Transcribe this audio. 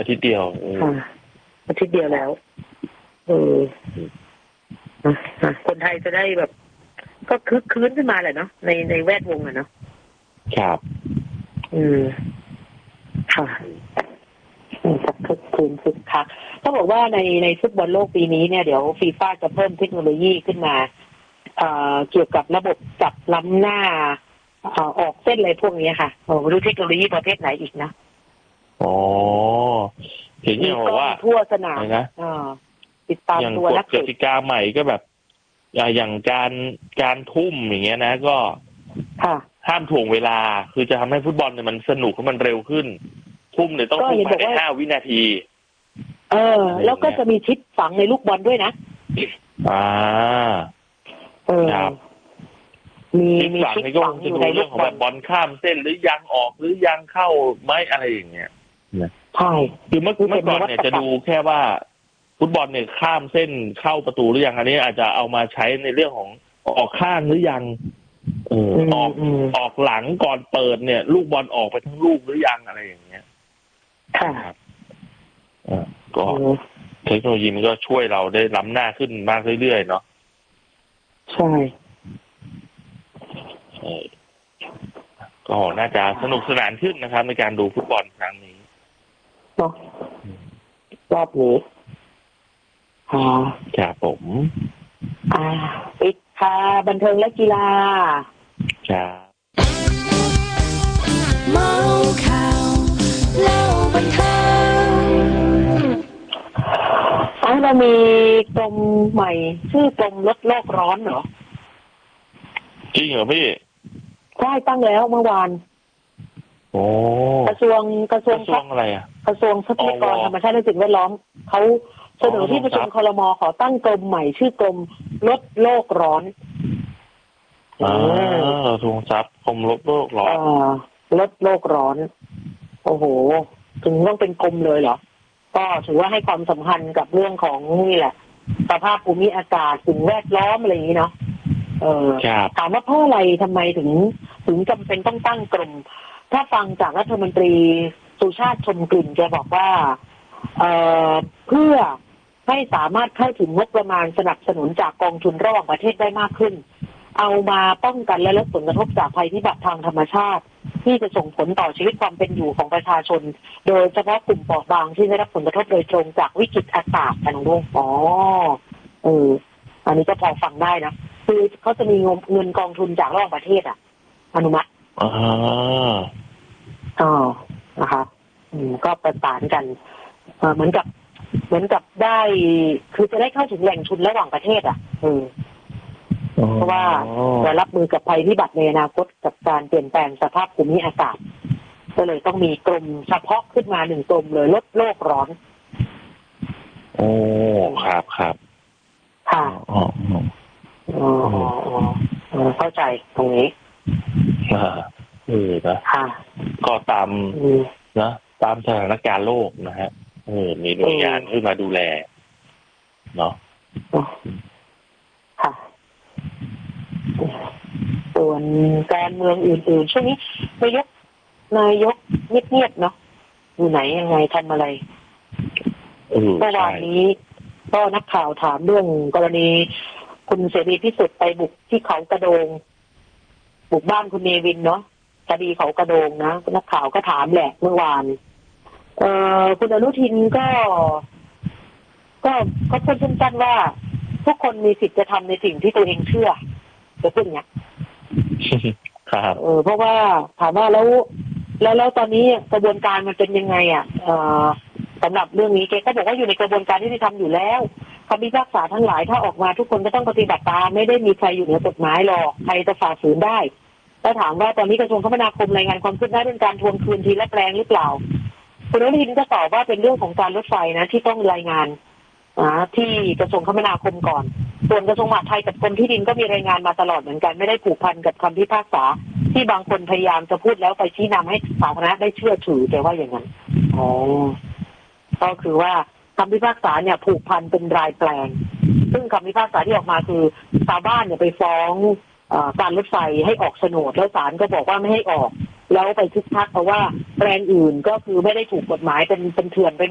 อาทิตย์เดียวอาทิตย์เดียวแล้วคนไทยจะได้แบบก็คึกคืนขึ้นมาแหละเนาะในแวดวงอะเนาะครับค่ะคึกคืนคึกคักต้องบอกว่าในฟุตบอลโลกปีนี้เนี่ยเดี๋ยวฟีฟ่าจะเพิ่มเทคโนโลยีขึ้นมาเกี่ยวกับระบบจับล้ำหน้าออกเส้นอะไรพวกนี้ค่ะไม่รู้เทคโนโลยีประเภทไหนอีกนะเห็นอย่างว่าทั่วสนามนะติดตามตัวนักเตะกติกาใหม่ก็แบบอย่างการทุ่มอย่างเงี้ยนะก็ห้ามถ่วงเวลาคือจะทำให้ฟุตบอลเนี่ยมันสนุกมันเร็วขึ้นทุ่มเนี่ยต้องทุ่มภายใน5 วินาทีแล้วก็จะมีชิปฝังในลูกบอลด้วยนะครับมีชิปฝังอยู่ในเรื่องของแบบบอลข้ามเส้นหรือยังออกหรือยังเข้าไหมอะไรอย่างเงี้ยใช่คือเมื่อก่อนเนี่ยจะดูแค่ว่าฟุตบอลเนี่ยข้ามเส้นเข้าประตูหรือยังอันนี้อาจจะเอามาใช้ในเรื่องของออกข้างหรือยังออกหลังก่อนเปิดเนี่ยลูกบอลออกไปทั้งลูกหรือยังอะไรอย่างเงี้ยครับก็เทคโนโลยีมันก็ช่วยเราได้ล้ำหน้าขึ้นมากเรื่อยๆเนาะใช่ก็น่าจะสนุกสนานขึ้นนะครับในการดูฟุตบอลครั้งนี้เนาะรอบนี้ครับผมปิดค่ะบันเทิงและกีฬาครับเมาข่าวเล่าบันเทิงเรามีกรมใหม่ชื่อกรมลดโลกร้อนเหรอจริงเหรอพี่ใช่ตั้งแล้วเมื่อวานกระทรวงอะไรอ่ะกระทรวงทรัพยากรธรรมชาติและสิ่งแวดล้อมเขาเสนอที่ประชุมครม.ขอตั้งกรมใหม่ชื่อกรมลดโลกร้อนทวงทรัพย์กรมลดโลกร้อนลดโลกร้อนโอ้โหถึงต้องเป็นกรมเลยเหรอก็ถือว่าให้ความสำคัญกับเรื่องของนี่แหละสภาพภูมิอากาศสิ่งแวดล้อมอะไรอย่างนี้เนาะถามว่าเพราะอะไรทำไมถึงจำเป็นต้องตั้งกรมถ้าฟังจากรัฐมนตรีสุชาติชมกลิ่นแกบอกว่าเพื่อให้สามารถเข้าถึงงบประมาณสนับสนุนจากกองทุนระหว่างประเทศได้มากขึ้นเอามาป้องกันและลดผลกระทบจากภัยพิบัติทางธรรมชาติที่จะส่งผลต่อชีวิตความเป็นอยู่ของประชาชนโดยเฉพาะกลุ่มเปราะบางที่ได้รับผลกระทบโดยตรงจากวิกฤตอากาศกันด้วยอันนี้ก็พอฟังได้นะคือเขาจะมีเงินกองทุนจากระหว่างประเทศอนุมัตินะคะก็ประสานกันเหมือนกับได้คือจะได้เข้าถึงแหล่งทุนระหว่างประเทศเพราะว่าจะรับมือกับภัยพิบัติในอนาคตกับการเปลี่ยนแปลงสภาพภูมิอากาศก็เลยต้องมีกรมเฉพาะขึ้นมา1กรมเลยลดโลกร้อนครับค่ะเข้าใจตรงนี้นะก็ตามตามสถานการณ์โลกนะฮะมีหน่วยงานขึ้นมาดูแลเนาะค่ะส่วนการเมืองอื่นๆช่วงนี้นายกเงียบๆเนาะอยู่ไหนยังไงทำอะไรเมื่อวานนี้ก็นักข่าวถามเรื่องกรณีคุณเสรีพิสุทธิ์ไปบุกที่เขากระโดงบุกบ้านคุณเนวินเนาะคดีเขากระโดงนะนักข่าวก็ถามแหละเมื่อวานคุณอนุทินก็พูดสั้นๆว่าทุกคนมีสิทธิ์จะทำในสิ่งที่ตัวเองเชื่อจะพูดอย่างนี้ครับเพราะว่าถามว่าแล้วตอนนี้กระบวนการมันเป็นยังไงสำหรับเรื่องนี้แกก็บอกว่าอยู่ในกระบวนการที่ทำอยู่แล้วคำพิพากษาทั้งหลายถ้าออกมาทุกคนก็ต้องปฏิบัติตามไม่ได้มีใครอยู่เหนือกฎหมายหรอกใครจะฝ่าฝืนได้แล้วถามว่าตอนนี้กระทรวงคมนาคมรายงานความคืบหน้าเรื่องการทวงคืนทีละแปลงหรือเปล่าคุณอนุทินก็ตอบว่าเป็นเรื่องของการรถไฟนะที่ต้องรายงานที่กระทรวงคมนาคมก่อนส่วนกระทรวงมหาดไทยกับกรมที่ดินก็มีรายงานมาตลอดเหมือนกันไม่ได้ผูกพันกับคำพิพากษาที่บางคนพยายามจะพูดแล้วไปชี้นำให้สาธารณะได้เชื่อถือแต่ว่าอย่างนั้นก็คือว่าคำพิพากษาเนี่ยผูกพันเป็นรายแปลงซึ่งคำพิพากษาที่ออกมาคือชาวบ้านเนี่ยไปฟ้องการรถไฟให้ออกโฉนดแล้วศาลก็บอกว่าไม่ให้ออกแล้วไปทึกทักเพราะว่าแปลงอื่นก็คือไม่ได้ถูกกฎหมายเป็นเถื่อนเป็น